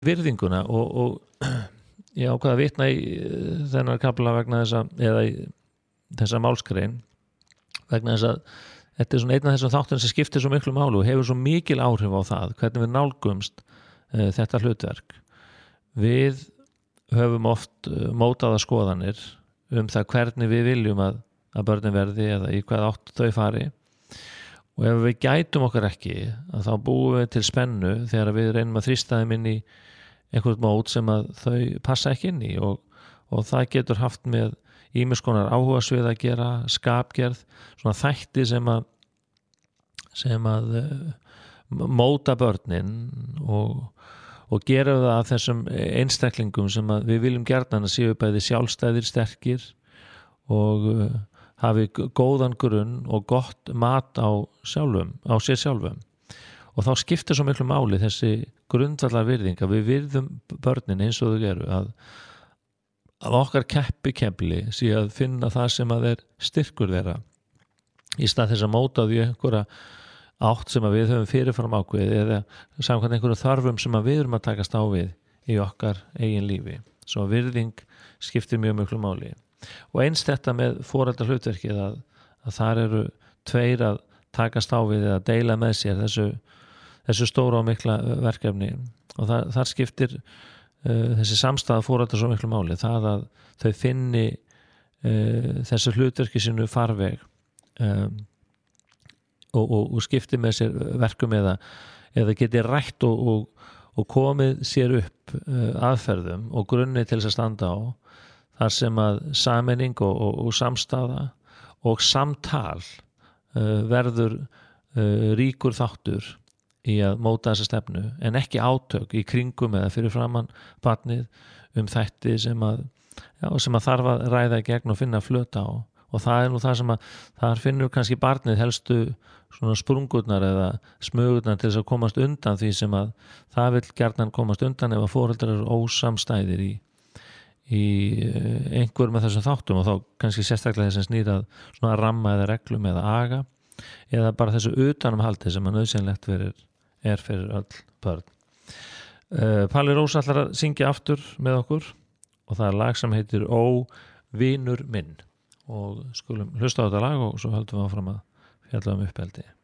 virðinguna og ég ákvað að vitna í þennan kafla vegna þessa eða í þessa málsgrein vegna þess að þetta svona einn af þessum þáttum sem skiptir svo miklu máli og hefur svo mikil áhrif á það hvernig við nálgumst þetta hlutverk. Við höfum oft mótaða skoðanir það hvernig við viljum að börnin verði eða í hvað átt þau fari og ef við gætum okkar ekki að þá búum við til spennu þegar við reynum að þrýsta þeim inn í einhvern mót sem að þau passa ekki inn í og það getur haft með ýmiss konar áhugasvið að gera, skapgerð, svona þætti sem að móta börnin og gera það að þessum einstaklingum sem að við viljum gjarnan að séu bæði sjálfstæðir, sterkir og hafi góðan grunn og gott mat á sér sjálfum. Og þá skiptir svo miklu máli þessi grundvallar virðing að við virðum börnin eins og þau eru að okkar kepli sé að finna það sem að styrkur þeirra í stað þess að móta því einhverja átt sem að við höfum fyrirfram ákveðið eða samkvæmt einhverjum þarfum sem að við erum að takast á við í okkar eigin lífi. Svo virðing skiptir mjög miklu máli. Og eins þetta með foreldrahlutverkið að þar eru tveir að takast á við eða deila með sér þessu stóra og mikla verkefni og þar skiptir þessi samstæða foreldra svo miklu máli það að þau finni þessu hlutverki sínu farveg og skipti með sér verkum eða geti rætt og komið sér upp aðferðum og grunni til þess að standa á þar sem að sameining og samstaða og samtal verður ríkur þáttur í að móta þessa stefnu en ekki átök í kringum eða fyrir framan barnið þætti sem að þarf að ræða í gegn og finna flöt á og það nú það sem að þar finnur kannski barnið helstu svona sprungurnar eða smögurnar til þess að komast undan því sem að það vill gjarnan komast undan ef að foreldrar eru ósamstæðir í einhver með þessum þáttum og þá kannski sérstaklega þess að snýra svona ramma eða reglum eða aga eða bara þessu utanumhaldi sem að nauðsynlegt er fyrir öll börn. Palli Rós ætlar að syngja aftur með okkur og það lag sem heitir Ó, vinur minn og skulum hlusta á þetta lag og svo höldum við áfram að fjalla uppeldi.